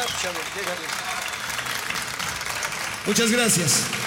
Muchas gracias.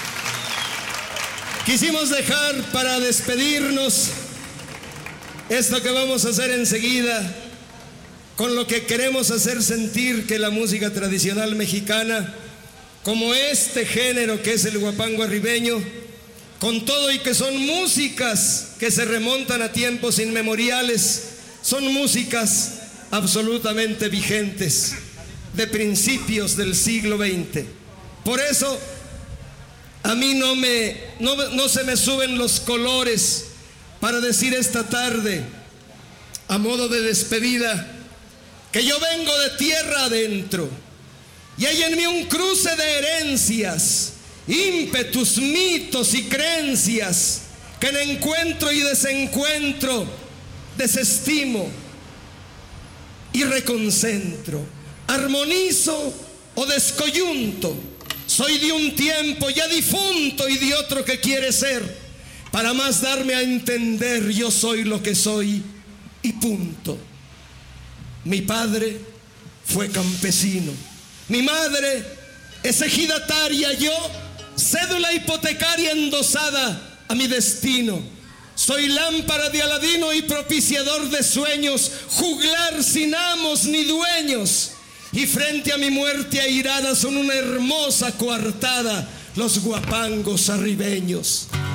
Quisimos dejar para despedirnos esto que vamos a hacer enseguida, con lo que queremos hacer sentir que la música tradicional mexicana, como este género que es el huapango arribeño, con todo y que son músicas que se remontan a tiempos inmemoriales, son músicas absolutamente vigentes, de principios del siglo XX. Por eso a mí no se me suben los colores para decir esta tarde, a modo de despedida, que yo vengo de tierra adentro y hay en mí un cruce de herencias, ímpetus, mitos y creencias que en encuentro y desencuentro desestimo y reconcentro, armonizo o descoyunto. Soy de un tiempo ya difunto y de otro que quiere ser. Para más darme a entender, yo soy lo que soy y punto. Mi padre fue campesino, mi madre es ejidataria, yo cédula hipotecaria endosada a mi destino. Soy lámpara de Aladino y propiciador de sueños, juglar sin amos ni dueños. Y frente a mi muerte airada son una hermosa coartada los guapangos arribeños.